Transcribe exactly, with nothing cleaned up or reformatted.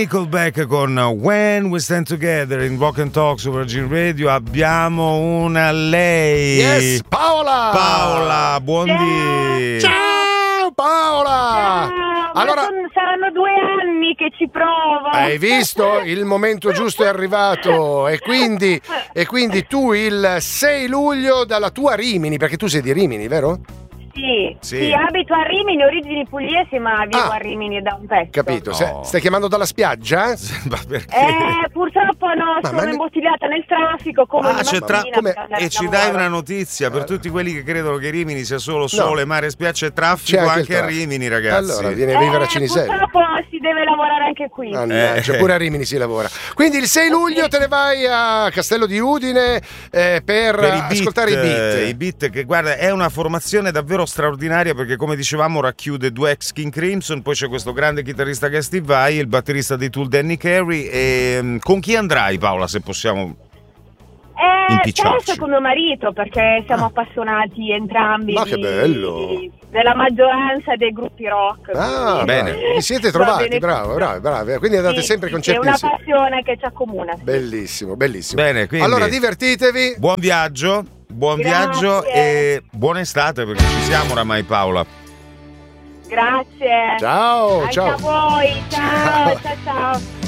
Nickelback con When We Stand Together in Rock and Talk su Virgin Radio. Abbiamo una lei. Yes, Paola. Paola, buondì. Ciao Paola. Ciao, allora son, saranno due anni che ci provo. hai visto? Il momento giusto è arrivato e quindi, e quindi tu il sei luglio dalla tua Rimini, perché tu sei di Rimini, vero? Sì, Sì. sì, abito a Rimini, origini pugliesi, ma vivo Ah. a Rimini da un pezzo. Capito? Se- No. stai chiamando dalla spiaggia? Ma perché? Eh, purtroppo no, Ma- sono ma ne- imbottigliata nel traffico come Ah, una c'è tra- bambina come- per andare E a ci lavoro. dai una notizia per tutti quelli che credono che Rimini sia solo sole, mare, spiaggia e C'è traffico, anche il anche a traffico. Rimini, ragazzi. Allora vieni a vivere a Eh, Cinisello. purtroppo si deve lavorare anche qui. Mannaggia, Eh. pure a Rimini si lavora. Quindi il sei luglio te ne vai a Castello di Udine eh, per, Per i beat, ascoltare i beat. eh, i beat che guarda è una formazione davvero straordinaria, perché come dicevamo racchiude due ex King Crimson, poi c'è questo grande chitarrista che è Steve Vai, il batterista di Tool Danny Carey. E mm, con chi andrai, Paola, se possiamo Eh, impicciarci? penso con mio marito, perché siamo appassionati entrambi Ma che di- bello! di- della maggioranza dei gruppi rock. Ah, quindi- bene. Vi siete Va trovati, bene bravo, tutto. bravo, bravo. Quindi andate Sì, sempre ai sì, concerti è una insieme. passione che ci accomuna. sì. Bellissimo, bellissimo. Bene, quindi Allora divertitevi. buon viaggio, buon Grazie. viaggio e buona estate, perché ci siamo oramai, Paola. Grazie. Ciao, Anche ciao. a voi. Ciao, ciao, ciao.